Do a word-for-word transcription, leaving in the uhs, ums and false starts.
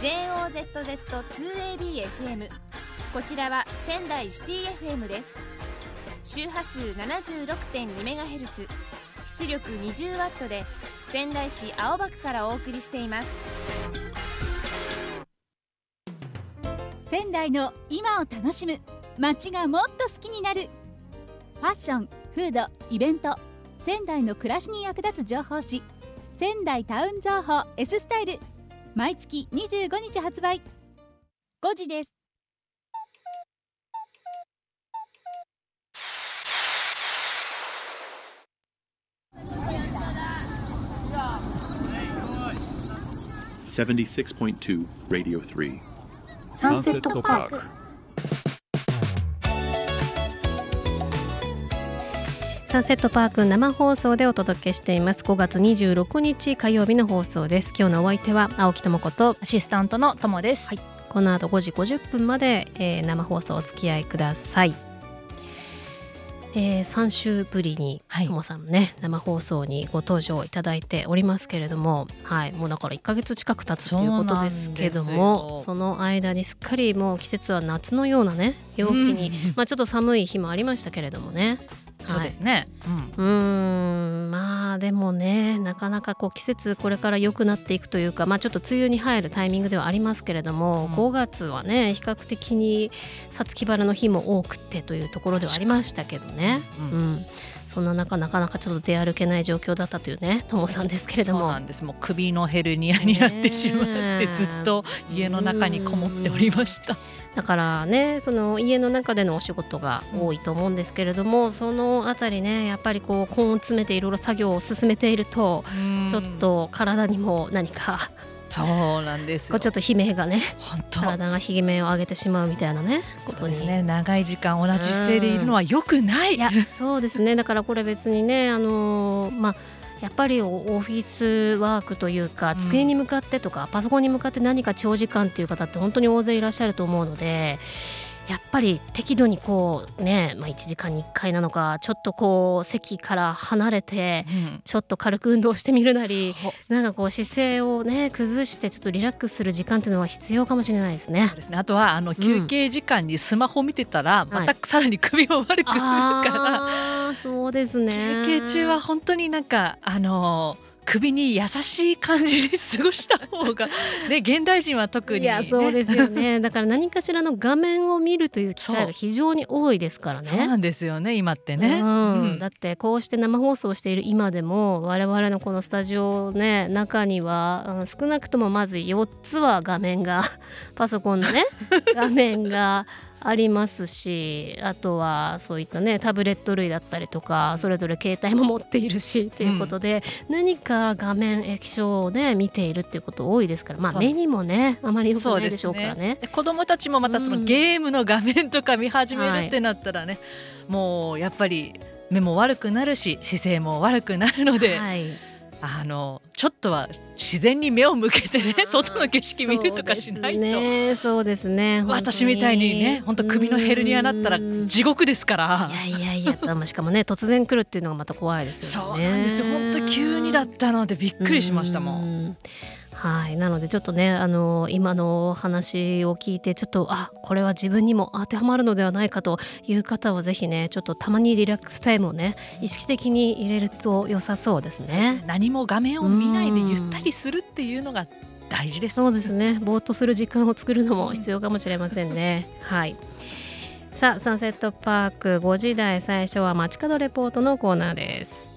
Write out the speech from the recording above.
ジェーオーゼットゼットツーエービーエフエム、 こちらは仙台シティ エフエム です。周波数 ななじゅうろくてんにメガヘルツ、 出力 にじゅうワット で仙台市青葉区からお送りしています。 仙台の今を楽しむ、街がもっと好きになる。ファッション、フード、イベント、仙台の暮らしに役立つ情報誌、仙台タウン情報 S スタイル、毎月にじゅうごにち発売。ごじです。 セブンティシックスポイントツー Radio スリーサンセットパーク。 サンセットパーク生放送でお届けしています。ごがつにじゅうろくにち火曜日の放送です。今日のお相手は青木智子とアシスタントのともです、 はい、この後ごじごじゅっぷんまで、えー、生放送お付き合いください。えー、さんしゅうぶりにともさんね、生放送にご登場いただいておりますけれども、はい、もうだからいっかげつ近く経つということですけども、 そ, その間にすっかりもう季節は夏のようなね陽気に、うん、まあ、ちょっと寒い日もありましたけれどもね。 そうですね、 うん、うーん、まあでもね、なかなかこう季節これから良くなっていくというか、まあ、ちょっと梅雨に入るタイミングではありますけれども、うん、ごがつはね比較的に五月晴れの日も多くてというところではありましたけどね、うんうん、そんな中なかなかちょっと出歩けない状況だったというねともさんですけれども。 そうなんです。もう首のヘルニアになってしまってずっと家の中にこもっておりました。 だからね、その家の中でのお仕事が多いと思うんですけれども、うん、そのあたりねやっぱりこう根を詰めていろいろ作業を進めていると、ちょっと体にも何かそうなんですよ、 こうちょっと悲鳴がね、体が悲鳴を上げてしまうみたいなねことに。 そうですね、長い時間同じ姿勢でいるのは良くない。 いやそうですね、だからこれ別にね、あのー、まあやっぱりオフィスワークというか机に向かってとか、うん、パソコンに向かって何か長時間っていう方って本当に大勢いらっしゃると思うので、やっぱり適度にこうね、まあ、いちじかんにいっかいなのかちょっとこう席から離れてちょっと軽く運動してみるなり、うん、なんかこう姿勢をね崩してちょっとリラックスする時間っていうのは必要かもしれないですね。 そうですね。あとはあの休憩時間にスマホ見てたら、うん、またさらに首を悪くするから、 はい、あそうですね、 休憩中は本当になんかあのー首に優しい感じに過ごした方が、ね、現代人は特に、ね、 いやそうですよね。だから何かしらの画面を見るという機会が非常に多いですからね。 そうなんですよね今ってね、 うんうん、だってこうして生放送している今でも我々のこのスタジオ、ね、中には少なくともまずよっつは画面がパソコンのね画面がありますし、あとはそういったねタブレット類だったりとかそれぞれ携帯も持っているしということで、うん、何か画面液晶をね見ているっていうこと多いですから、まあ、目にもねあまり良くないでしょうからね。 で子どもたちもまたそのゲームの画面とか見始めるってなったらね、うん、もうやっぱり目も悪くなるし姿勢も悪くなるので、はい、あのちょっとは自然に目を向けてね外の景色見るとかしないと。 そうですね、 私みたいにね本当首のヘルニアになったら地獄ですから。 いやいやいやしかもね突然来るっていうのがまた怖いですよね。 そうなんですよ、本当急にだったのでびっくりしましたもん。 んはい、なのでちょっとねあの今の話を聞いてちょっとあこれは自分にも当てはまるのではないかという方はぜひねちょっとたまにリラックスタイムをね意識的に入れると良さそうですね。 何も画面を見ないでゆったりするっていうのが大事です。 そうですね、ぼーっとする時間を作るのも必要かもしれませんね、うん、はい。さあサンセットパークごじ台最初は街角レポートのコーナーです。